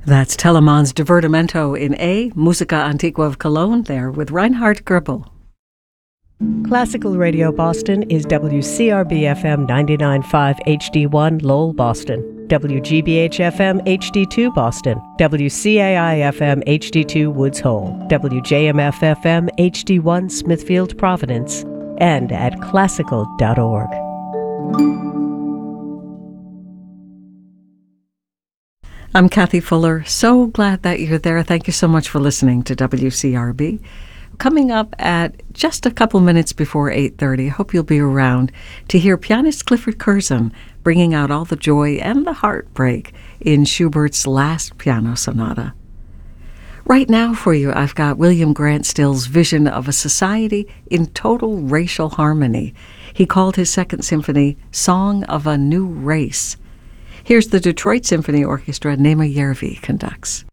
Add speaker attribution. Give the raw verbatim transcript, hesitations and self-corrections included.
Speaker 1: That's Telemann's Divertimento in A, Musica Antigua of Cologne, there with Reinhard Goebel.
Speaker 2: Classical Radio Boston is W C R B F M ninety-nine point five H D one Lowell, Boston, W G B H F M H D two Boston, W C A I F M H D two Woods Hole, W J M F F M H D one Smithfield, Providence, and at classical dot org.
Speaker 1: I'm Kathy Fuller. So glad that you're there. Thank you so much for listening to W C R B. Coming up at just a couple minutes before eight thirty, I hope you'll be around to hear pianist Clifford Curzon bringing out all the joy and the heartbreak in Schubert's last piano sonata. Right now for you, I've got William Grant Still's vision of a society in total racial harmony. He called his second symphony Song of a New Race. Here's the Detroit Symphony Orchestra. Nema Järvi conducts.